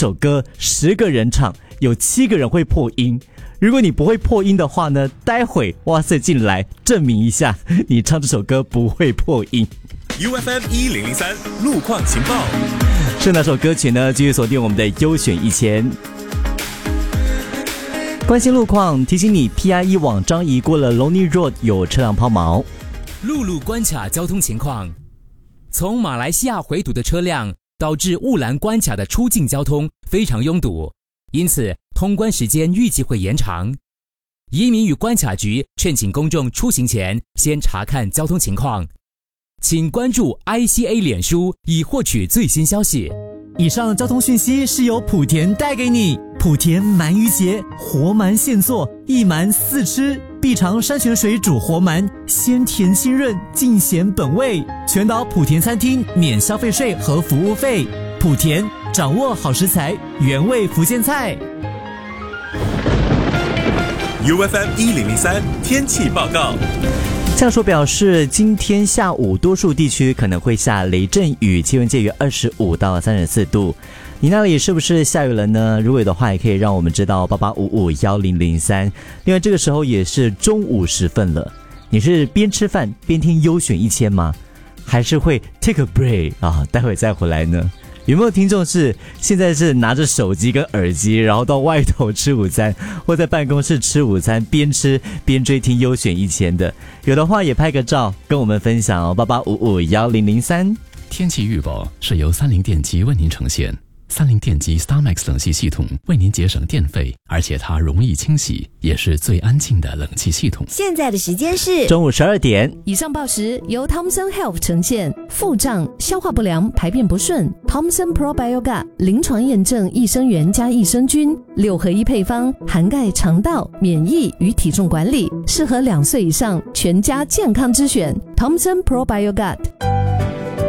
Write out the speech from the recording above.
首歌10个人唱，有7个人会破音。如果你不会破音的话呢，待会哇塞进来证明一下你唱这首歌不会破音。 UFM 1003路况情报， 是哪首歌曲呢？继续锁定我们的优选1000。关心路况，提醒你 PIE 往张仪过了 Lonely Road 有车辆抛锚。 陆路关卡交通情况，从马来西亚回堵的车辆导致雾兰关卡的出境交通非常拥堵，因此通关时间预计会延长。移民与关卡局劝请公众出行前先查看交通情况，请关注 ICA 脸书以获取最新消息。 以上交通讯息是由莆田带给你。莆田鳗鱼节，活鳗现做，一鳗4吃，必尝山泉水煮活鳗，鲜甜清润，尽显本味。全岛莆田餐厅免消费税和服务费。莆田掌握好食材，原味福建菜。 UFM 1003天气报告。 气象署表示，今天下午多数地区可能会下雷阵雨，气温介于25到34度。你那里是不是下雨了呢？如果有的话，也可以让我们知道88551003。另外，这个时候也是中午时分了，你是边吃饭边听优选1000吗？还是会 take a break 啊？待会再回来呢？有没有听众是现在是拿着手机跟耳机，然后到外头吃午餐，或在办公室吃午餐，边吃边追听优选1000的？有的话也拍个照跟我们分享哦，88551003。 天气预报是由30电机为您呈现。30电机 StarMax 冷气系统为您节省电费，而且它容易清洗，也是最安静的冷气系统。 现在的时间是中午12点。 以上报时由 Thomson Health 呈现。腹胀、消化不良、排便不顺 Thomson Probiogat 临床验证益生元加益生菌6合1配方，涵盖肠道、免疫与体重管理，适合2岁以上全家健康之选 Thomson Probiogat。